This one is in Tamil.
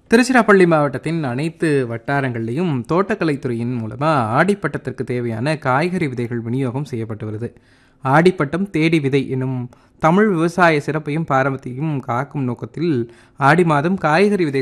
திருச்சிராப்பள்ளி மாவட்டத்தின் அனைத்து வட்டாரங்கள்லையும் தோட்டக்கலைத்துறையின் மூலமாக ஆடிப்பட்டத்திற்கு தேவையான காய்கறி விதைகள் விநியோகம் செய்யப்பட்டு வருது. ஆடிப்பட்டம் தேடி விதை என்னும் தமிழ் விவசாய சிறப்பையும் பாரம்பரியத்தையும் காக்கும் நோக்கத்தில் ஆடி மாதம் காய்கறி விதை